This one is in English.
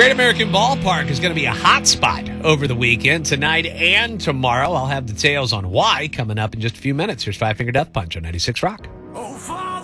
Great American Ballpark is going to be a hot spot over the weekend, tonight and tomorrow. I'll have details on why coming up in just a few minutes. Here's Five Finger Death Punch on 96 Rock.